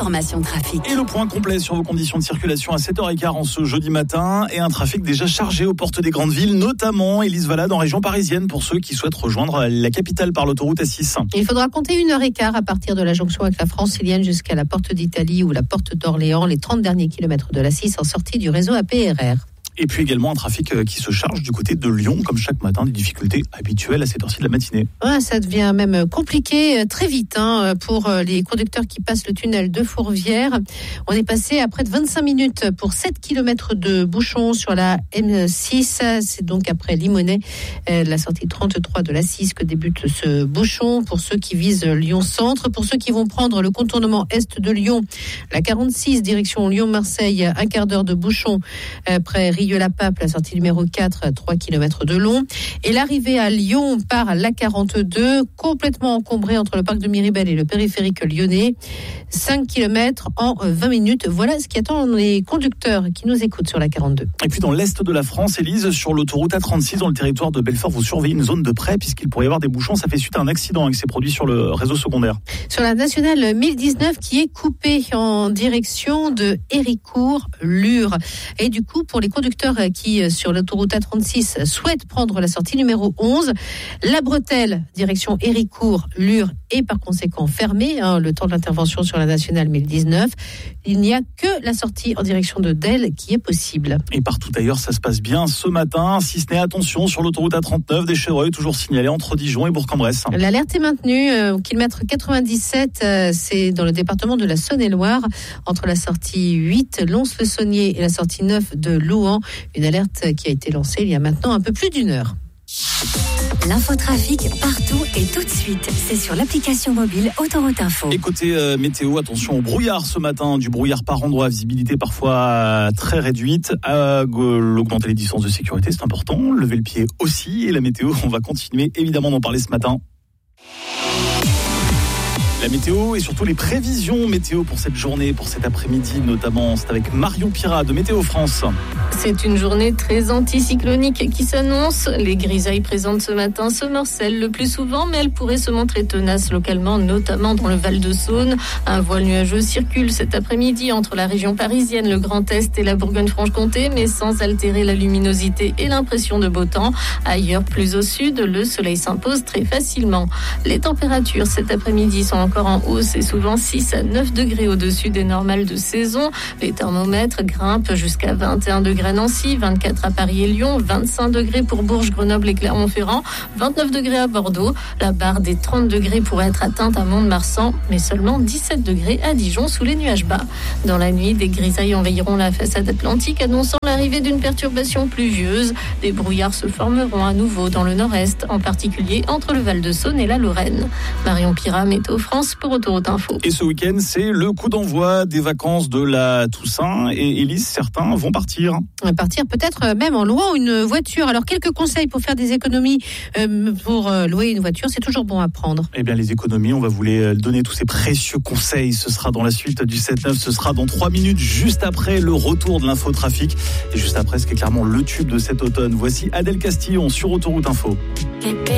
l'information trafic. Et le point complet sur vos conditions de circulation à 7h15 en ce jeudi matin. Et un trafic déjà chargé aux portes des grandes villes, notamment Élise Valade en région parisienne pour ceux qui souhaitent rejoindre la capitale par l'autoroute A6. Il faudra compter 1h15 à partir de la jonction avec la francilienne jusqu'à la porte d'Italie ou la porte d'Orléans, les 30 derniers kilomètres de l'A6 en sortie du réseau APRR. Et puis également un trafic qui se charge du côté de Lyon, comme chaque matin, des difficultés habituelles à cette heure-ci de la matinée. Ouais, ça devient même compliqué très vite pour les conducteurs qui passent le tunnel de Fourvière. On est passé à près de 25 minutes pour 7 km de bouchons sur la M6. C'est donc après Limonest, la sortie 33 de la 6 que débute ce bouchon. Pour ceux qui visent Lyon-Centre, pour ceux qui vont prendre le contournement est de Lyon, la 46 direction Lyon-Marseille, un quart d'heure de bouchon près Rieux-la-Pape, la sortie numéro 4, 3 km de long. Et l'arrivée à Lyon par la 42, complètement encombrée entre le parc de Miribel et le périphérique lyonnais. 5 km en 20 minutes. Voilà ce qui attend les conducteurs qui nous écoutent sur la 42. Et puis dans l'est de la France, Élise, sur l'autoroute A36, dans le territoire de Belfort, vous surveillez une zone de près puisqu'il pourrait y avoir des bouchons. Ça fait suite à un accident qui s'est produit sur le réseau secondaire. Sur la nationale 1019 qui est coupée en direction de Héricourt-Lure. Et du coup, pour les conducteurs qui, sur l'autoroute A36, souhaitent prendre la sortie numéro 11, la bretelle, direction Héricourt-Lure, est par conséquent fermée, le temps de l'intervention sur la nationale 1019. Il n'y a que la sortie en direction de Delle qui est possible. Et partout ailleurs, ça se passe bien ce matin, si ce n'est attention sur l'autoroute A39 des Chevreuils, toujours signalé entre Dijon et Bourg-en-Bresse. L'alerte est maintenue au kilomètre 97, c'est dans le département de la Saône-et-Loire, entre la sortie 8, Lons-le-Saunier et la sortie 9 de Louhans. Une alerte qui a été lancée il y a maintenant un peu plus d'une heure. L'infotrafic partout et tout de suite. C'est sur l'application mobile Autoroute Info. Et côté météo, attention au brouillard ce matin. Du brouillard par endroit, visibilité parfois très réduite. Augmenter les distances de sécurité, c'est important. Lever le pied aussi. Et la météo, on va continuer évidemment d'en parler ce matin. La météo et surtout les prévisions météo pour cette journée, pour cet après-midi notamment. C'est avec Marion Pirat de Météo France. C'est une journée très anticyclonique qui s'annonce. Les grisailles présentes ce matin se morcellent le plus souvent, mais elles pourraient se montrer tenaces localement, notamment dans le Val-de-Saône. Un voile nuageux circule cet après-midi entre la région parisienne, le Grand Est et la Bourgogne-Franche-Comté, mais sans altérer la luminosité et l'impression de beau temps. Ailleurs, plus au sud, le soleil s'impose très facilement. Les températures cet après-midi sont encore en hausse et souvent 6 à 9 degrés au-dessus des normales de saison. Les thermomètres grimpent jusqu'à 21 degrés à Nancy, 24 à Paris et Lyon, 25 degrés pour Bourges, Grenoble et Clermont-Ferrand, 29 degrés à Bordeaux. La barre des 30 degrés pourrait être atteinte à Mont-de-Marsan, mais seulement 17 degrés à Dijon sous les nuages bas. Dans la nuit, des grisailles envahiront la façade atlantique, annonçant l'arrivée d'une perturbation pluvieuse. Des brouillards se formeront à nouveau dans le nord-est, en particulier entre le Val-de-Saône et la Lorraine. Marion Pirat, Météo France pour Autoroute Info. Et ce week-end, c'est le coup d'envoi des vacances de la Toussaint. Et Élise, certains vont partir. Partir peut-être même en louant une voiture. Alors, quelques conseils pour faire des économies pour louer une voiture, c'est toujours bon à prendre. Eh bien, les économies, on va vous les donner, tous ces précieux conseils. Ce sera dans la suite du 7-9, ce sera dans 3 minutes, juste après le retour de l'infotrafic. Et juste après, ce qui est clairement le tube de cet automne. Voici Adèle Castillon sur Autoroute Info.